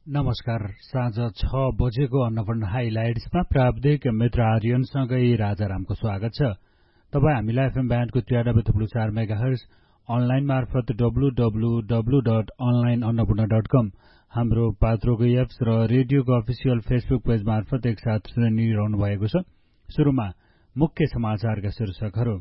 नमस्कार। साँझ 6 बजेको अन्नपूर्ण हाइलाइट्समा प्राविधिक मित्र आर्यनसँगै राजारामको स्वागत छ। तपाईँ हामीलाई एफएम ब्यान्डको 93.4 मेगाहर्ज, अनलाइन मार्फत www.onlineannapurna.com, हाम्रो पात्रोको एप्स र रेडियोको अफिसियल फेसबुक पेज मार्फत एकसाथ सुनिरहनु भएको छ। सुरुमा मुख्य समाचारका शीर्षकहरू।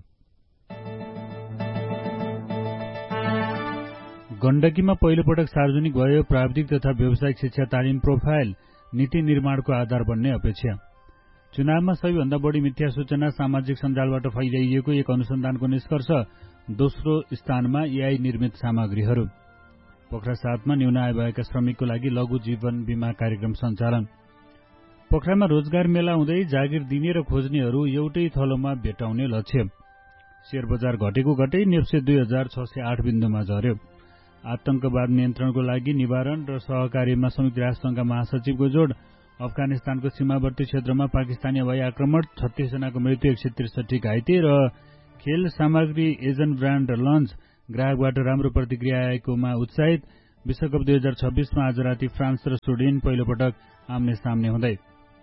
गण्डकीमा पहिलो पटक सार्वजनिक भयो प्राविधिक तथा व्यावसायिक शिक्षा तालिम प्रोफाइल, नीति निर्माणको आधार बन्ने अपेक्षा। चुनावमा सबैभन्दा बढी मिथ्या सूचना सामाजिक सञ्जालबाट फैलाइएको एक अनुसन्धानको निष्कर्ष, दोस्रो स्थानमा एआई निर्मित सामग्रीहरू। पोखरा 7मा न्यून आय भएका श्रमिकको लागि लघु जीवन बीमा कार्यक्रम सञ्चालन। पोखरामा रोजगार मेला हुँदै जागिर दिने र खोज्नेहरू एउटै थलोमा भेटाउने लक्ष्य। शेयर बजार घटेको घटै नेप्से 2608 बिन्दुमा झर्यो। आतंकवाद नियन्त्रणको लागि निवारण र सहकार्यमा संयुक्त राष्ट्रसङ्घका महासचिवको जोड। अफगानिस्तानको सीमावर्ती क्षेत्रमा पाकिस्तानी हवाई आक्रमण, 36 जनाको मृत्यु, 163 घाइते। र खेल सामग्री एजन ब्रान्ड लन्च, ग्राहकबाट राम्रो प्रतिक्रिया आएकोमा उत्साहित। विश्वकप 2026मा आज राति फ्रान्स र स्विडेन पहिलो पटक आम्ने सामने हुँदै।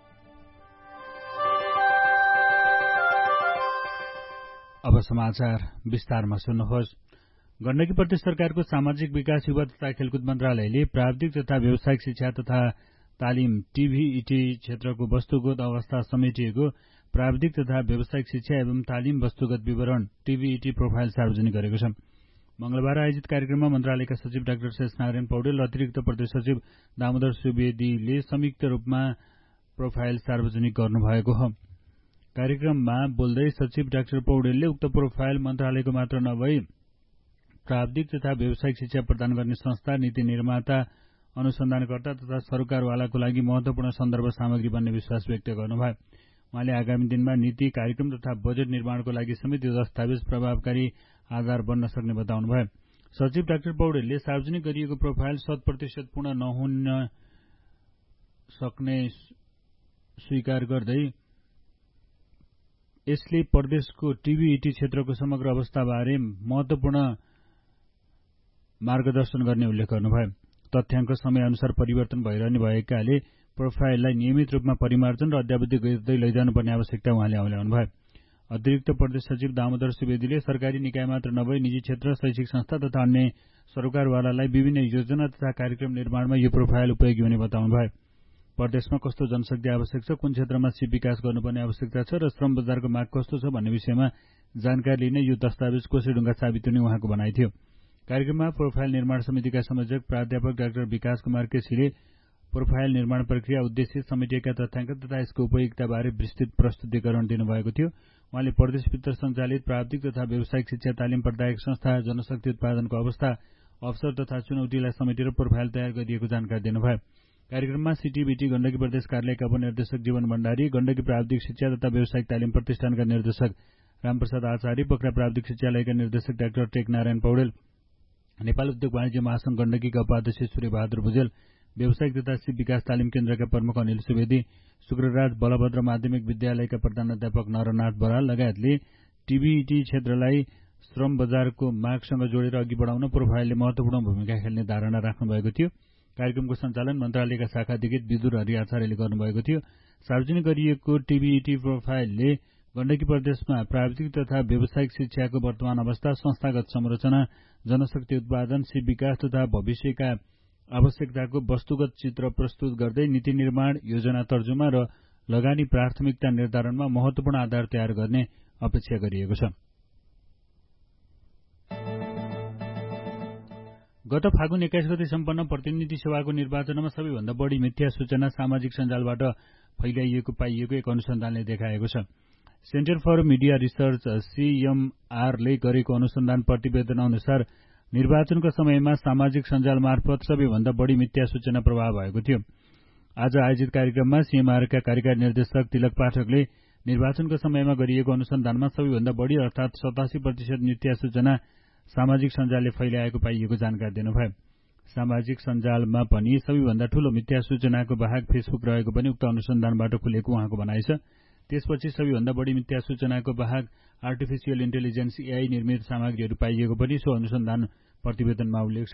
अब समाचार विस्तारमा सुन्नुहोस्। गण्डकी प्रदेश सरकारको सामाजिक विकास, युवा तथा खेलकुद मन्त्रालयले प्राविधिक तथा व्यावसायिक शिक्षा तथा तालिम टिभीईटी क्षेत्रको वस्तुगत अवस्था समेटिएको प्राविधिक तथा व्यावसायिक शिक्षा एवं तालिम वस्तुगत विवरण टिभीईटी प्रोफाइल सार्वजनिक गरेको छ। मंगलबार आयोजित कार्यक्रममा मन्त्रालयका सचिव डाक्टर शेषनारायण पौडेल, अतिरिक्त प्रदेश सचिव दामोदर सुवेदीले संयुक्त रूपमा प्रोफाइल सार्वजनिक गर्नुभएको हो। कार्यक्रममा बोल्दै सचिव डाक्टर पौडेलले उक्त प्रोफाइल मन्त्रालयको मात्र नभई प्राविधिक तथा व्यावसायिक शिक्षा प्रदान गर्ने संस्था, नीति निर्माता, अनुसन्धानकर्ता तथा सरकारवालाको लागि महत्वपूर्ण सन्दर्भ सामग्री बन्ने विश्वास व्यक्त गर्नुभयो। उहाँले आगामी दिनमा नीति, कार्यक्रम तथा बजेट निर्माणको लागि समेत यो दस्तावेज प्रभावकारी आधार बन्न सक्ने बताउनुभयो। सचिव डाक्टर पौडेलले सार्वजनिक गरिएको प्रोफाइल 100% पूर्ण नहुन सक्ने स्वीकार गर्दै यसले प्रदेशको टिभीईटी क्षेत्रको समग्र अवस्थाबारे महत्वपूर्ण मार्गदर्शन गर्ने उल्लेख गर्नुभयो। तथ्याङ्क समयअनुसार परिवर्तन भइरहने भएकाले प्रोफाइललाई नियमित रूपमा परिमार्जन र अद्यावधि गर्दै लैजानुपर्ने आवश्यकता उहाँले औल्याउनुभयो। अतिरिक्त प्रदेश सचिव दामोदर सुवेदीले सरकारी निकाय मात्र नभई निजी क्षेत्र, शैक्षिक संस्था तथा अन्य सरकारवालालाई विभिन्न योजना तथा कार्यक्रम निर्माणमा यो प्रोफाइल उपयोगी हुने बताउनुभयो। प्रदेशमा कस्तो जनशक्ति आवश्यक छ, कुन क्षेत्रमा सिप विकास गर्नुपर्ने आवश्यकता छ र श्रम बजारको माग कस्तो छ भन्ने विषयमा जानकारी लिने यो दस्तावेज कोसेढुङ्गा साबित हुने उहाँको भनाइ थियो। कार्यक्रममा प्रोफाइल निर्माण समितिका संयोजक प्राध्यापक डाक्टर विकास कुमार केसीले प्रोफाइल निर्माण प्रक्रिया, उद्देश्य, समेटिएका तथ्याङ्क तथा यसको उपयोगिताबारे विस्तृत प्रस्तुतिकरण दिनुभएको थियो। उहाँले प्रदेशभित्र सञ्चालित प्राविधिक तथा व्यावसायिक शिक्षा तालिम प्रदायक संस्था, जनशक्ति उत्पादनको अवस्था, अवसर तथा चुनौतीलाई समेटेर प्रोफाइल तयार गरिएको जानकारी दिनुभयो। कार्यक्रममा सीटीबीटी गण्डकी प्रदेश कार्यालयका उपनिर्देशक जीवन भण्डारी, गण्डकी प्राविधिक शिक्षा तथा व्यावसायिक तालिम प्रतिष्ठानका निर्देशक रामप्रसाद आचार्य, पोखरा प्राविधिक शिक्षालयका निर्देशक डाक्टर टेकनारायण पौडेल, नेपाल उद्योग वाणिज्य महासंघ गण्डकीका उपाध्यक्ष सूर्यबहादुर भुजेल, व्यावसायिक तथा सिप विकास तालिम केन्द्रका प्रमुख अनिल सुवेदी, शुक्रराज बलभद्र माध्यमिक विद्यालयका प्रधानाध्यापक नरनाथ बराल लगायतले टिभीईटी क्षेत्रलाई श्रम बजारको मागसँग जोडेर अघि बढाउन प्रोफाइलले महत्वपूर्ण भूमिका खेल्ने धारणा राख्नुभएको थियो। कार्यक्रमको सञ्चालन मन्त्रालयका शाखा अधिकृत विदुर हरि आचार्यले गर्नुभएको थियो। सार्वजनिक गरिएको टिभीईटी प्रोफाइलले गण्डकी प्रदेशमा प्राविधिक तथा व्यावसायिक शिक्षाको वर्तमान अवस्था, संस्थागत संरचना, जनशक्ति उत्पादन, सिप विकास तथा भविष्यका आवश्यकताको वस्तुगत चित्र प्रस्तुत गर्दै नीति निर्माण, योजना तर्जुमा र लगानी प्राथमिकता निर्धारणमा महत्वपूर्ण आधार तयार गर्ने अपेक्षा गरिएको छ। गत फागुन 21 गते सम्पन्न प्रतिनिधि सभाको निर्वाचनमा सबैभन्दा बढी मिथ्या सूचना सामाजिक सञ्जालबाट फैलाइएको पाइएको एक अनुसन्धानले देखाएको छ। सेन्टर फर मिडिया रिसर्च सीएमआरले गरेको अनुसन्धान प्रतिवेदन अनुसार निर्वाचनको समयमा सामाजिक सञ्जाल मार्फत सबैभन्दा बढी मिथ्या सूचना प्रभाव भएको थियो। आज आयोजित कार्यक्रममा सीएमआरका कार्यकारी निर्देशक तिलक पाठकले निर्वाचनको समयमा गरिएको अनुसन्धानमा सबैभन्दा बढी अर्थात 87% मिथ्या सूचना सामाजिक सञ्जालले फैलाएको पाइएको जानकारी दिनुभयो। सामाजिक सञ्जालमा पनि सबैभन्दा ठूलो मिथ्या सूचनाको भाग फेसबुक रहेको पनि उक्त अनुसन्धानबाट खुलेको उहाँको भनाइ छ। त्यसपछि सबैभन्दा बढी मिथ्या सूचनाको भाग आर्टिफिसियल इन्टेलिजेन्स एआई निर्मित सामग्रीहरू पाइएको पनि सो अनुसन्धान प्रतिवेदनमा उल्लेख छ।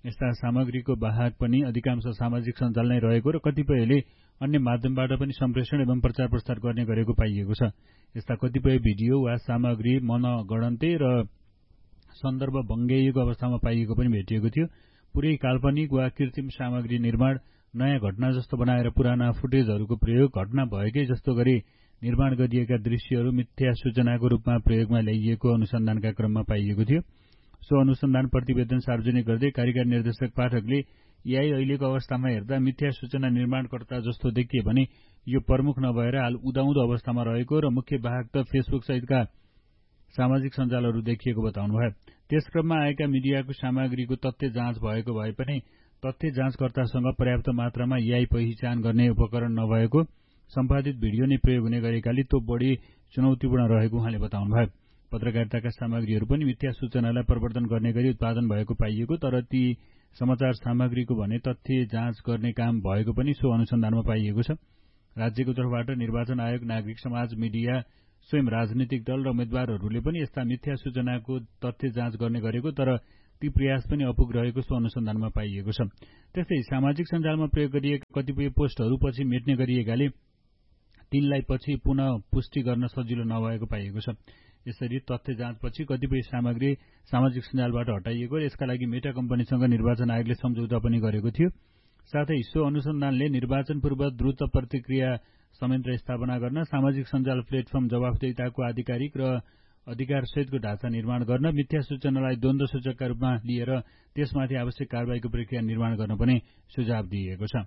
यस्ता सामग्रीको वाहक पनि अधिकांश सामाजिक सञ्जाल नै रहेको र कतिपयले अन्य माध्यमबाट पनि सम्प्रेषण एवं प्रचार प्रसार गर्ने गरेको पाइएको छ। यस्ता कतिपय भिडियो वा सामग्री मनगढन्ते र सन्दर्भ बङ्ग्याइएको अवस्थामा पाइएको पनि भेटिएको थियो। पुरै काल्पनिक वा कृत्रिम सामग्री निर्माण, नयाँ घटना जस्तो बनाएर पुराना फुटेजहरूको प्रयोग, घटना भएकै जस्तो गरी निर्माण गरिएका दृश्यहरू मिथ्या सूचनाको रूपमा प्रयोगमा ल्याइएको अनुसन्धानका क्रममा पाइएको थियो। सो अनुसन्धान प्रतिवेदन सार्वजनिक गर्दै कार्यकारी निर्देशक पाठकले एआई अहिलेको अवस्थामा हेर्दा मिथ्या सूचना निर्माणकर्ता जस्तो देखिए भने यो प्रमुख नभएर हाल उदाउँदो अवस्थामा रहेको र मुख्य वाहक त फेसबुक सहितका सामाजिक सञ्जालहरू देखिएको बताउनुभयो। त्यसक्रममा आएका मिडियाको सामग्रीको तथ्य जाँच भएको भए पनि तथ्य जाँचकर्तासँग पर्याप्त मात्रामा एआई पहिचान गर्ने उपकरण नभएको, सम्पादित भिडियो नै प्रयोग हुने गरेकाले त्यो बढी चुनौतीपूर्ण रहेको उहाँले बताउनुभयो। पत्रकारिताका सामग्रीहरू पनि मिथ्या सूचनालाई प्रवर्धन गर्ने गरी उत्पादन भएको पाइएको, तर ती समाचार सामग्रीको भने तथ्य जाँच गर्ने काम भएको पनि सो अनुसन्धानमा पाइएको छ। राज्यको तर्फबाट निर्वाचन आयोग, नागरिक समाज, मिडिया, स्वयं राजनीतिक दल र उम्मेद्वारहरूले पनि यस्ता मिथ्या सूचनाको तथ्य जाँच गर्ने गरेको, तर ती प्रयास पनि अपुग रहेको सो अनुसन्धानमा पाइएको छ। त्यस्तै सामाजिक सञ्जालमा प्रयोग गरिएका कतिपय पोस्टहरू पछि मेट्ने गरिएकाले तिनलाई पछि पुनः पुष्टि गर्न सजिलो नभएको पाइएको छ। यसरी तथ्य जाँचपछि कतिपय सामग्री सामाजिक सञ्जालबाट हटाइएको र यसका लागि मेटा कम्पनीसँग निर्वाचन आयोगले सम्झौता पनि गरेको थियो। साथै सो अनुसन्धानले निर्वाचन पूर्व द्रुत प्रतिक्रिया संयन्त्र स्थापना गर्न, सामाजिक सञ्जाल प्लेटफर्म जवाफदेहिताको आधिकारिक र अधिकारसहितको ढाँचा निर्माण गर्न, मिथ्या सूचनालाई द्वन्द्व सूचकका रूपमा लिएर त्यसमाथि आवश्यक कारबाहीको प्रक्रिया निर्माण गर्न पनि सुझाव दिइएको छ।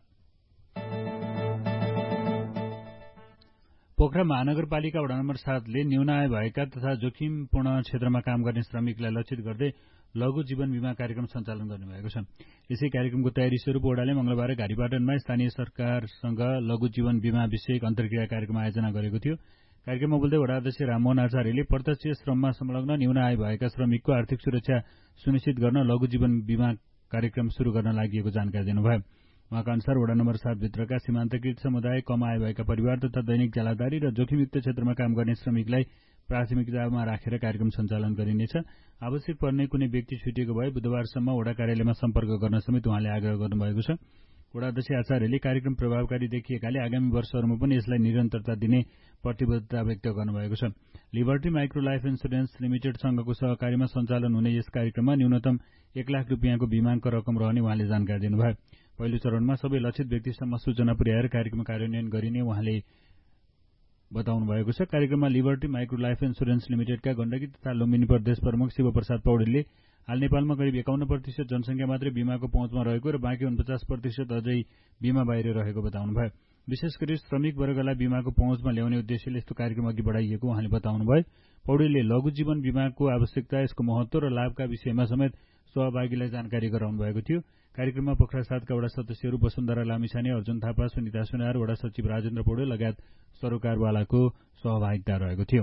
पोखरा महानगरपालिका वडा नम्बर 7 ले न्यून आय भएका तथा जोखिमपूर्ण क्षेत्रमा काम गर्ने श्रमिकलाई लक्षित गर्दै लघु जीवन बीमा कार्यक्रम सञ्चालन गर्नुभएको छ। यसै कार्यक्रमको तयारी स्वरूप वडाले मंगलबार घारीपाटनमा स्थानीय सरकारसँग लघु जीवन बीमा विषयक अन्तर्क्रिया कार्यक्रम आयोजना गरेको थियो। कार्यक्रममा बोल्दै वडा अध्यक्ष राममोहन आचार्यले प्रत्यक्ष श्रममा संलग्न न्यून आय भएका श्रमिकको आर्थिक सुरक्षा सुनिश्चित गर्न लघु जीवन बीमा कार्यक्रम शुरू गर्न लागि जानकारी दिनुभयो। उहाँका अनुसार वडा नम्बर 7 भित्रका सीमान्तकृत समुदाय, कम आय भएका परिवार तथा दैनिक ज्यालादारी र जोखिमयुक्त क्षेत्रमा काम गर्ने श्रमिकलाई प्राथमिकतामा राखेर कार्यक्रम सञ्चालन गरिनेछ। आवश्यक पर्ने कुनै व्यक्ति छुटिएको भए बुधबारसम्म वडा कार्यालयमा सम्पर्क गर्न समेत उहाँले आग्रह गर्नुभएको छ। वडा अध्यक्ष आचार्यले कार्यक्रम प्रभावकारी देखिएकाले आगामी वर्षहरूमा पनि यसलाई निरन्तरता दिने प्रतिबद्धता व्यक्त गर्नुभएको छ। लिबर्टी माइक्रो लाइफ इन्सुरेन्स लिमिटेडसँगको सहकारीमा सञ्चालन हुने यस कार्यक्रममा न्यूनतम 1 लाख रुपियाँको बीमाको रकम रहने उहाँले जानकारी दिनुभयो। पहिलो चरणमा सबै लक्षित व्यक्तिसम्म सूचना पुर्याएर कार्यक्रम कार्यान्वयन गरिने उहाँले बताउनु भएको छ। कार्यक्रममा लिबर्टी माइक्रो लाइफ इन्सुरेन्स लिमिटेडका गण्डकी तथा लुम्बिनी प्रदेश प्रमुख शिवप्रसाद पौडेलले हाल नेपालमा करिब 51% जनसंख्या मात्रै बीमाको पहुँचमा रहेको र बाँकी 49% अझै बीमा बाहिर रहेको बताउनुभयो। विशेष गरी श्रमिक वर्गलाई बीमाको पहुँचमा ल्याउने उद्देश्यले यस्तो कार्यक्रम अघि बढाइएको उहाँले बताउनुभयो। पौडेलले लघु जीवन बीमाको आवश्यकता, यसको महत्व र लाभका विषयमा समेत सहभागीलाई जानकारी गराउनु भएको थियो। कार्यक्रममा पोखरा 7 का वडा सदस्यहरू वसुन्धरा लामिछाने, अर्जुन थापा, सुनिता सुनार, वडा सचिव राजेन्द्र पौडेल लगायत सरोकारवालाको सहभागिता रहेको थियो।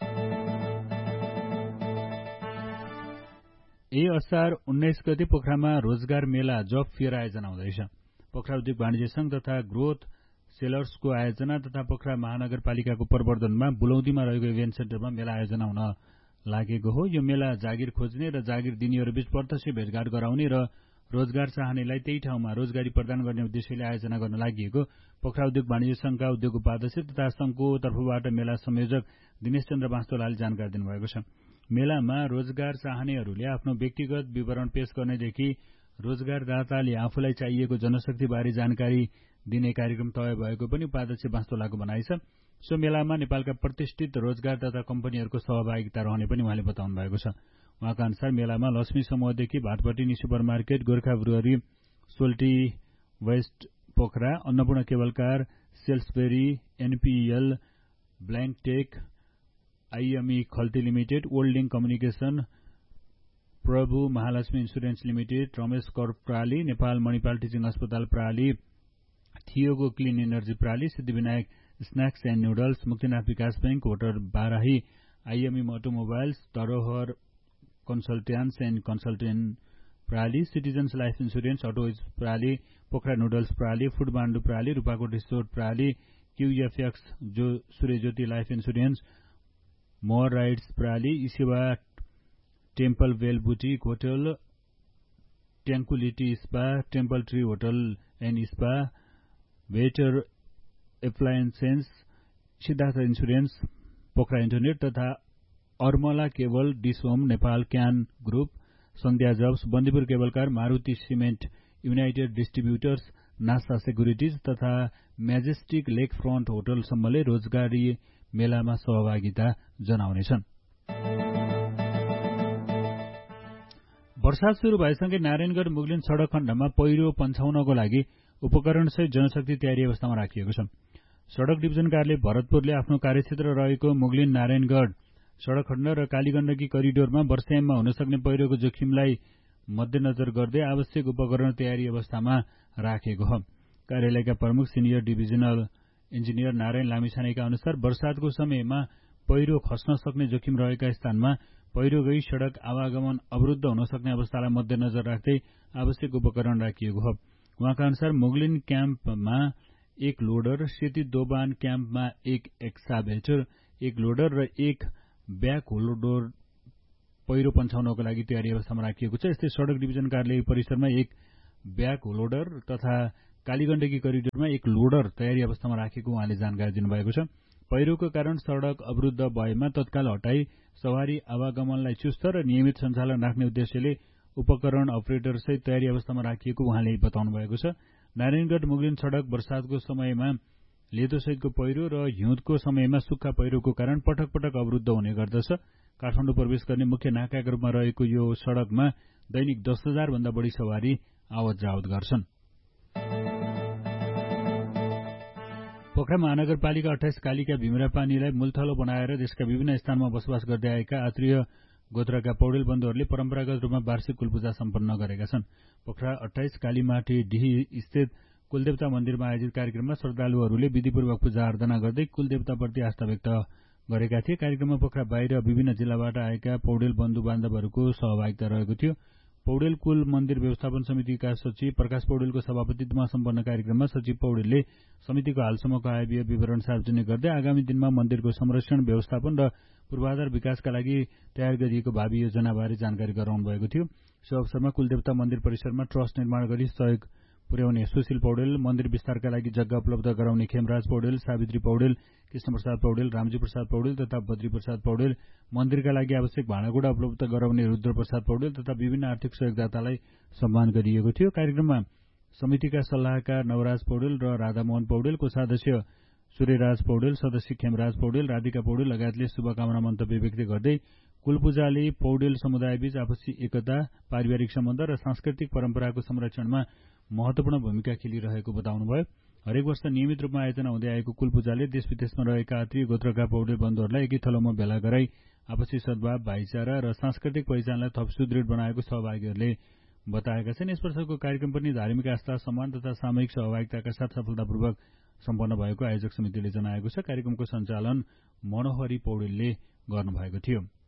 असार 19 गते पोखरामा रोजगार मेला जब फेयर आयोजना हुँदैछ। पोखरा उद्योग वाणिज्य संघ तथा ग्रोथ सेलर्सको आयोजना तथा पोखरा महानगरपालिकाको प्रवर्धनमा बुलौदीमा रहेको इभेन्ट सेन्टरमा मेला आयोजना हुन लागेको हो। यो मेला जागिर खोज्ने र जागिर दिनेहरूबीच प्रत्यक्ष भेटघाट गराउने र रोजगार चाहनेलाई त्यही ठाउँमा रोजगारी प्रदान गर्ने उद्देश्यले आयोजना गर्न लागि पोखरा उद्योग वाणिज्य संघका उद्योग उपाध्यक्ष तथा संघको तर्फबाट मेला संयोजक दिनेश चन्द्र बास्तोलाले जानकारी दिनुभएको छ। मेलामा रोजगार चाहनेहरूले आफ्नो व्यक्तिगत विवरण पेश गर्नेदेखि रोजगारदाताले आफूलाई चाहिएको जनशक्तिबारे जानकारी दिने कार्यक्रम तय भएको पनि उपाध्यक्ष बास्तोलाको भनाइ छ। सो मेलामा नेपालका प्रतिष्ठित रोजगारदाता कम्पनीहरूको सहभागिता रहने पनि उहाँले बताउनु भएको छ। उहाँका अनुसार मेलामा लक्ष्मी समूहदेखि भाटपटिनी सुपरमार्केट, गोर्खा ब्रुअरी, सोल्टी West Pokhara, Annapurna केबलकार, Salisbury, NPL, ब्ल्याङ्कटेक, IME खल्ती लिमिटेड, ओल्डिङ कम्युनिकेशन, प्रभु Mahalakshmi insurance limited, Ramesh कर्प प्राली, Nepal Manipal teaching अस्पताल प्राली, थियोगो clean energy प्राली, Siddhivinayak snacks and noodles, Muktinath विकास bank, hotel Barahi, IME automobiles, धरोहर कन्सल्ट्यान्स and consultant प्राली, citizens life insurance, अटोज प्राली, Pokhara noodles प्राली, food बाण्डु प्राली, Rupakot resort प्राली, QFX सूर्यज्योति life insurance, more rides प्राली, eSewa temple bell boutique hotel, ट्याङ्कुलिटी spa, temple tree hotel and spa, better appliances, Siddhartha insurance, Pokhara internet तथा अर्मला cable, dish home Nepal, can group, Sandhya jobs, Bandipur केबलकार, Maruti cement, United distributors, NASA securities तथा majestic लेक front होटलसम्मले रोजगारी मेलामा सहभागिता जनाउनेछन्। वर्षा सुरु भएसँगै नारायणगढ मुगलिन सड़क खण्डमा पहिरो पन्छाउनको लागि उपकरणसहित जनशक्ति तयारी अवस्थामा राखिएको छ। सड़क डिभिजन कार्यालय भरतपुरले आफ्नो कार्यक्षेत्र रहेको मुगलिन नारायणगढ सड़क खण्ड र कालीगण्डकी करिडोरमा वर्षायाममा हुन सक्ने पहिरोको जोखिमलाई मध्यनजर गर्दै आवश्यक उपकरण तयारी अवस्थामा राखेको हो। कार्यालयका प्रमुख सिनियर डिभिजनल इन्जिनियर नारायण लामिछानेका अनुसार वर्षातको समयमा पहिरो खस्न सक्ने जोखिम रहेका स्थानमा पहिरो गई सड़क आवागमन अवरुद्ध हुन सक्ने अवस्थालाई मध्यनजर राख्दै आवश्यक उपकरण राखिएको हो। उहाँका अनुसार मुगलिन क्याम्पमा एक लोडर, सेती दोबान क्याम्पमा एक एक्साभेटर, एक लोडर र एक ब्याक होल्डर पहिरो पन्छाउनको लागि तयारी अवस्थामा राखिएको छ। यस्तै सड़क डिभिजन कार्यालय परिसरमा एक ब्याक होल्डर तथा कालीगण्डकी करिडोरमा एक लोडर तयारी अवस्थामा राखेको उहाँले जानकारी दिनुभएको छ। पहिरोको कारण सड़क अवरुद्ध भएमा तत्काल हटाई सवारी आवागमनलाई चुस्त र नियमित सञ्चालन राख्ने उद्देश्यले उपकरण अपरेटरसहित तयारी अवस्थामा राखिएको उहाँले बताउनु भएको छ। नारायणगढ मुगलिन सड़क वर्षातको समयमा लेदोसहितको पहिरो र हिउँदको समयमा सुक्खा पहिरोको कारण पटक पटक अवरुद्ध हुने गर्दछ। काठमाडौँ प्रवेश गर्ने मुख्य नाकाका रूपमा रहेको यो सड़कमा दैनिक 10,000 भन्दा बढी सवारी आवत जावत गर्छन्। पोखरा महानगरपालिका 28 कालीका भीमरा पानीलाई मूलथलो बनाएर देशका विभिन्न स्थानमा बसोबास गर्दै आएका आत्रीय गोत्रका पौडेल बन्धुहरूले परम्परागत रूपमा वार्षिक कुलपूजा सम्पन्न गरेका छन्। पोखरा 28 कालीमाटी डिही स्थित कुलदेवता मन्दिरमा आयोजित कार्यक्रममा श्रद्धालुहरूले विधिपूर्वक पूजा अर्चना गर्दै कुलदेवताप्रति आस्था व्यक्त गरेका थिए। कार्यक्रममा पोखरा बाहिर विभिन्न जिल्लाबाट आएका पौडेल बन्धु बान्धवहरूको सहभागिता रहेको थियो। पौडेल कुल मन्दिर व्यवस्थापन समितिका सचिव प्रकाश पौडेलको सभापतित्वमा सम्पन्न कार्यक्रममा सचिव पौडेलले समितिको हालसम्मको आय विवरण सार्वजनिक गर्दै आगामी दिनमा मन्दिरको संरक्षण, व्यवस्थापन र पूर्वाधार विकासका लागि तयार गरिएको भावी योजनाबारे जानकारी गराउनु भएको थियो। सो अवसरमा कुलदेवता मन्दिर परिसरमा ट्रस्ट निर्माण गरी सहयोग पुर्याउने सुशील पौडेल, मन्दिर विस्तारका लागि जग्गा उपलब्ध गराउने खेमराज पौडेल, सावित्री पौडेल, कृष्णप्रसाद पौडेल, रामजी प्रसाद पौडेल तथा बद्री प्रसाद पौडेल, मन्दिरका लागि आवश्यक भाँडाकुँडा उपलब्ध गराउने रुद्रप्रसाद पौडेल तथा विभिन्न आर्थिक सहयोगदातालाई सम्मान गरिएको थियो। कार्यक्रममा समितिका सल्लाहकार नवराज पौडेल र राधामोहन पौडेल, कोषाध्यक्ष सूर्यराज पौडेल, सदस्य खेमराज पौडेल, राधिका पौडेल लगायतले शुभकामना मन्तव्य व्यक्त गर्दै कुलपूजाले पौडेल समुदायबीच आपसी एकता, पारिवारिक सम्बन्ध र सांस्कृतिक परम्पराको संरक्षणमा महत्वपूर्ण भूमिका खेलिरहेको बताउनुभयो। हरेक वर्ष नियमित रूपमा आयोजना हुँदै आएको कुलपूजाले देश विदेशमा रहेका आत्रीय गोत्रका पौडेल बन्धुहरूलाई एकै थलोमा भेला गराई आपसी सद्भाव, भाइचारा र सांस्कृतिक पहिचानलाई थप सुदृढ बनाएको सहभागीहरूले बताएका छन्। यस वर्षको कार्यक्रम पनि धार्मिक आस्था, सम्मान तथा सामूहिक सहभागिताका साथ सफलतापूर्वक सम्पन्न भएको आयोजक समितिले जनाएको छ। कार्यक्रमको सञ्चालन मनोहरी पौडेलले गर्नुभएको थियो।